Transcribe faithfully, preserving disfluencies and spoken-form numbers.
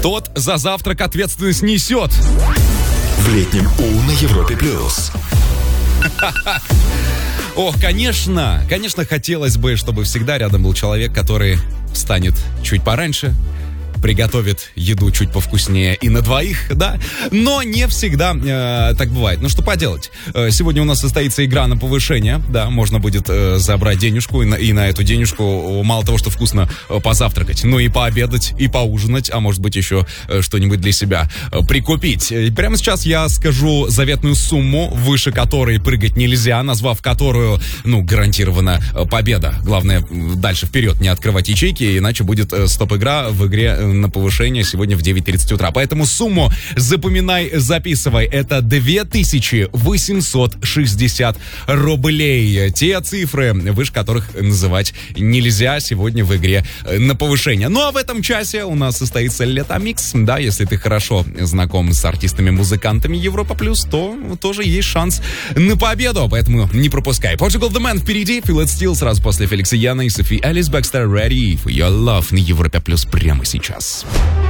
тот за завтрак ответственность несет. В летнем У на Европе плюс. Ох, конечно, конечно, хотелось бы, чтобы всегда рядом был человек, который встанет чуть пораньше, приготовит еду чуть повкуснее и на двоих, да, но не всегда э, так бывает. Ну что поделать, э, сегодня у нас состоится игра на повышение, да, можно будет э, забрать денежку и на, и на эту денежку мало того, что вкусно э, позавтракать, но и пообедать, и поужинать, а может быть еще э, что-нибудь для себя э, прикупить. И прямо сейчас я скажу заветную сумму, выше которой прыгать нельзя, назвав которую, ну, гарантирована э, победа. Главное, дальше вперед не открывать ячейки, иначе будет э, стоп-игра в игре э, на повышение сегодня в девять тридцать утра. Поэтому сумму запоминай, записывай. Это две тысячи восемьсот шестьдесят рублей. Те цифры, выше которых называть нельзя сегодня в игре на повышение. Ну а в этом часе у нас состоится Летомикс. Да, если ты хорошо знаком с артистами-музыкантами Европа Плюс, то тоже есть шанс на победу. Поэтому не пропускай. Portugal The Man впереди. Feel It Still сразу после Феликса Яна и Софи Элис Бэкстер. Ready for Your Love на Европе Плюс прямо сейчас.